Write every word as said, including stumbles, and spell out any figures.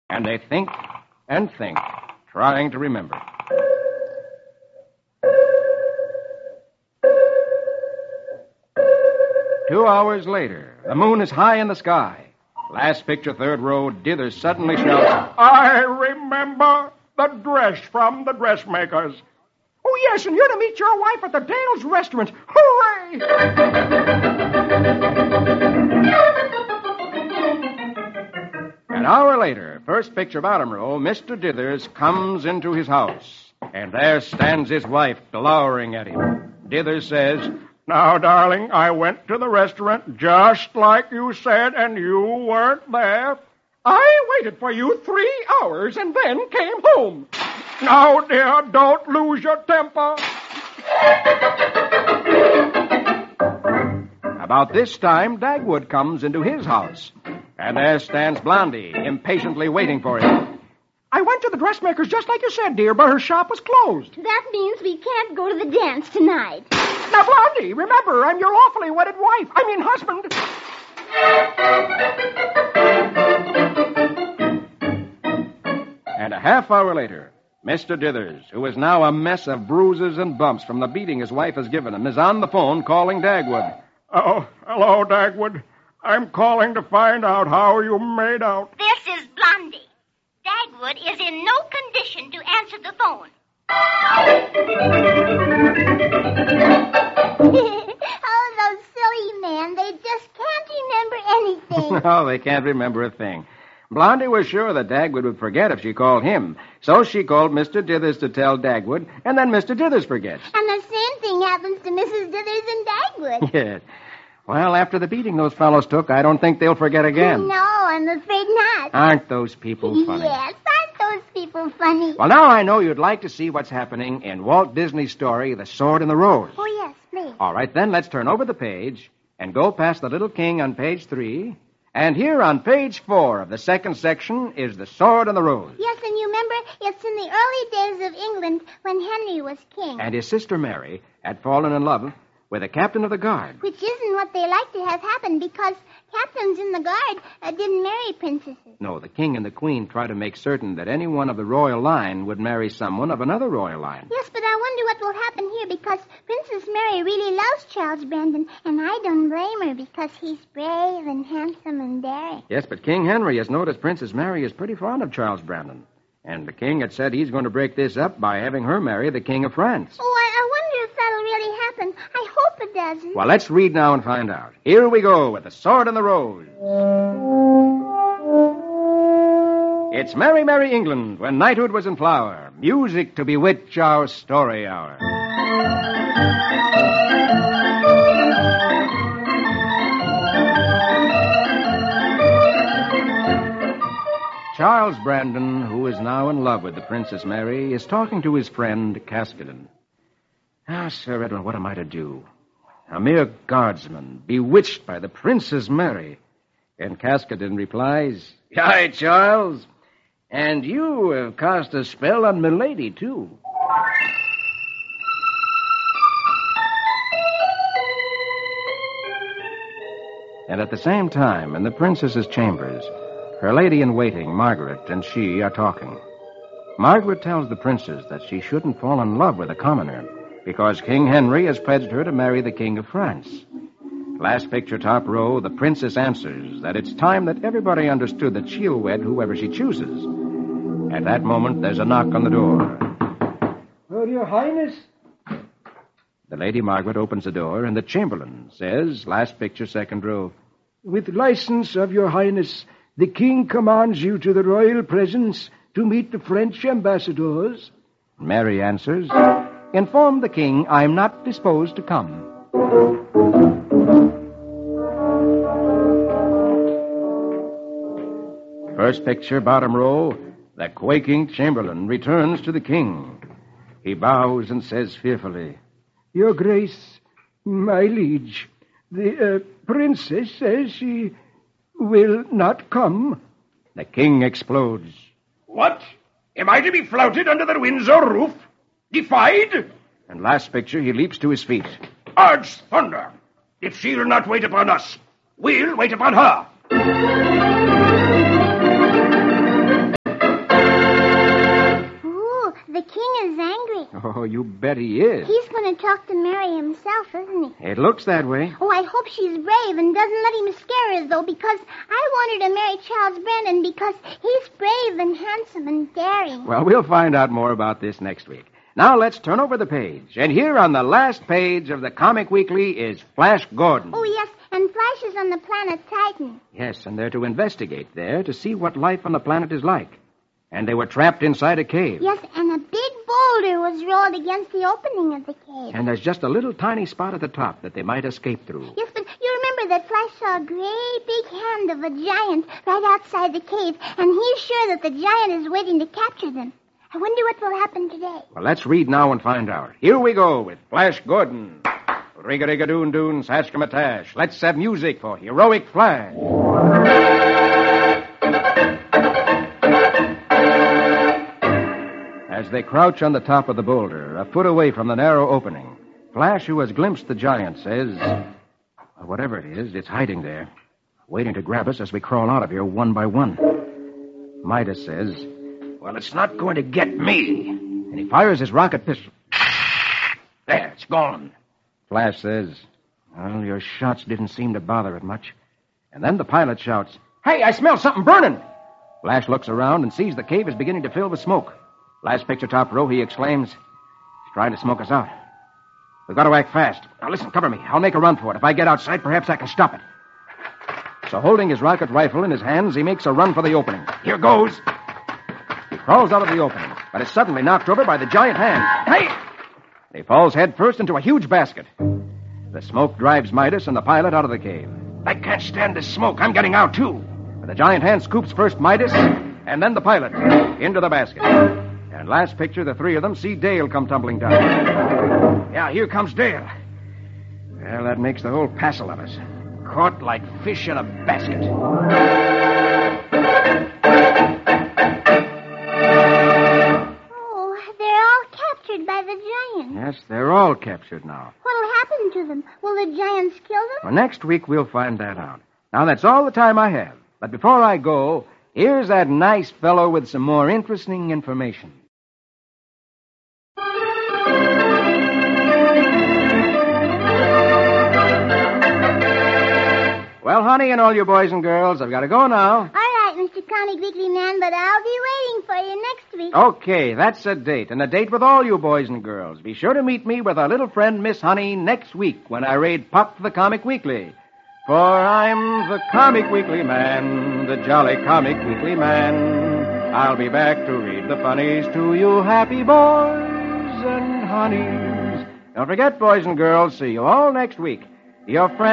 And they think and think, trying to remember. Two hours later, the moon is high in the sky. Last picture, third row, Dithers suddenly shouts, I remember the dress from the dressmakers. Oh, yes, and you're to meet your wife at the Dale's restaurant. Hooray! An hour later, first picture, bottom row, Mister Dithers comes into his house. And there stands his wife, glowering at him. Dithers says, Now, darling, I went to the restaurant just like you said, and you weren't there. I waited for you three hours and then came home. Now, dear, don't lose your temper. About this time, Dagwood comes into his house. And there stands Blondie, impatiently waiting for him. I went to the dressmaker's just like you said, dear, but her shop was closed. That means we can't go to the dance tonight. Now, Blondie, remember, I'm your lawfully wedded wife. I mean husband. And a half hour later, Mister Dithers, who is now a mess of bruises and bumps from the beating his wife has given him, is on the phone calling Dagwood. Oh, hello, Dagwood. I'm calling to find out how you made out. This is Blondie. Dagwood is in no condition to answer the phone. Oh, those silly men. They just can't remember anything. No, they can't remember a thing. Blondie was sure that Dagwood would forget if she called him. So she called Mister Dithers to tell Dagwood, and then Mister Dithers forgets. And the same thing happens to Missus Dithers and Dagwood. Yes. Well, after the beating those fellows took, I don't think they'll forget again. No, I'm afraid not. Aren't those people funny? Yes, aren't those people funny? Well, now I know you'd like to see what's happening in Walt Disney's story, The Sword and the Rose. Oh, yes, please. All right, then let's turn over the page and go past the little king on page three. And here on page four of the second section is The Sword and the Rose. Yes, and you remember, it's in the early days of England when Henry was king. And his sister Mary had fallen in love with a captain of the guard. Which isn't what they like to have happen, because captains in the guard uh, didn't marry princesses. No, the king and the queen tried to make certain that anyone of the royal line would marry someone of another royal line. Yes, but I wonder what will happen here, because Princess Mary really loves Charles Brandon, and I don't blame her because he's brave and handsome and daring. Yes, but King Henry has noticed Princess Mary is pretty fond of Charles Brandon. And the king had said he's going to break this up by having her marry the King of France. Oh, I, I wonder if that'll really happen. I hope it doesn't. Well, let's read now and find out. Here we go with The Sword and the Rose. It's Merry, Merry England, when knighthood was in flower. Music to bewitch our story hour. Charles Brandon, who is now in love with the Princess Mary, is talking to his friend, Caskoden. Ah, Sir Edwin, what am I to do? A mere guardsman, bewitched by the Princess Mary. And Caskoden replies, Aye, Charles. And you have cast a spell on Milady, too. And at the same time, in the princess's chambers, her lady-in-waiting, Margaret, and she are talking. Margaret tells the princess that she shouldn't fall in love with a commoner, because King Henry has pledged her to marry the King of France. Last picture, top row, the princess answers that it's time that everybody understood that she'll wed whoever she chooses. At that moment, there's a knock on the door. Well, Your Highness? The Lady Margaret opens the door, and the chamberlain says, last picture, second row, With license of Your Highness, the king commands you to the royal presence to meet the French ambassadors. Mary answers, Inform the king I'm not disposed to come. First picture, bottom row, the quaking chamberlain returns to the king. He bows and says fearfully, Your Grace, my liege, the uh, princess says she will not come. The king explodes. What? Am I to be flouted under the Windsor roof? Defied? And last picture, he leaps to his feet. Arch thunder! If she'll not wait upon us, we'll wait upon her. Oh, you bet he is. He's going to talk to Mary himself, isn't he? It looks that way. Oh, I hope she's brave and doesn't let him scare her, though, because I want her to marry Charles Brandon because he's brave and handsome and daring. Well, we'll find out more about this next week. Now let's turn over the page. And here on the last page of the Comic Weekly is Flash Gordon. Oh, yes, and Flash is on the planet Titan. Yes, and they're to investigate there to see what life on the planet is like. And they were trapped inside a cave. Yes, and a big boulder was rolled against the opening of the cave. And there's just a little tiny spot at the top that they might escape through. Yes, but you remember that Flash saw a great big hand of a giant right outside the cave, and he's sure that the giant is waiting to capture them. I wonder what will happen today. Well, let's read now and find out. Here we go with Flash Gordon. Rig-a-rig-a-doon-doon, sash-ka-matash. Let's have music for Heroic Flash. As they crouch on the top of the boulder, a foot away from the narrow opening, Flash, who has glimpsed the giant, says, well, whatever it is, it's hiding there, waiting to grab us as we crawl out of here one by one. Midas says, well, it's not going to get me. And he fires his rocket pistol. There, it's gone. Flash says, well, your shots didn't seem to bother it much. And then the pilot shouts, hey, I smell something burning. Flash looks around and sees the cave is beginning to fill with smoke. Last picture top row, he exclaims, he's trying to smoke us out. We've got to act fast. Now, listen, cover me. I'll make a run for it. If I get outside, perhaps I can stop it. So, holding his rocket rifle in his hands, he makes a run for the opening. Here goes. He crawls out of the opening, but is suddenly knocked over by the giant hand. Hey! He falls headfirst into a huge basket. The smoke drives Midas and the pilot out of the cave. I can't stand this smoke. I'm getting out, too. But the giant hand scoops first Midas and then the pilot into the basket. And last picture, the three of them see Dale come tumbling down. Yeah, here comes Dale. Well, that makes the whole passel of us. Caught like fish in a basket. Oh, they're all captured by the giant. Yes, they're all captured now. What'll happen to them? Will the giants kill them? Well, next week we'll find that out. Now, that's all the time I have. But before I go, here's that nice fellow with some more interesting information. Well, honey, and all you boys and girls, I've got to go now. All right, Mister Comic Weekly Man, but I'll be waiting for you next week. Okay, that's a date, and a date with all you boys and girls. Be sure to meet me with our little friend, Miss Honey, next week when I raid Pop the Comic Weekly. For I'm the Comic Weekly Man, the jolly Comic Weekly Man. I'll be back to read the funnies to you happy boys and honeys. Don't forget, boys and girls, see you all next week. Your friend...